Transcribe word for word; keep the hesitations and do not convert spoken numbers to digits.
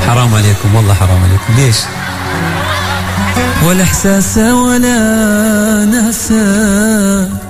حرام عليكم والله حرام عليكم. ليش؟ ولا إحساس ولا ناسا